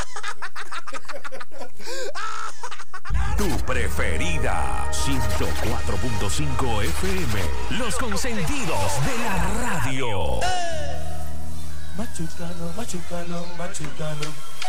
Tu preferida, 104.5 FM. Los consentidos de la radio. Machucalo, machucalo, machucalo.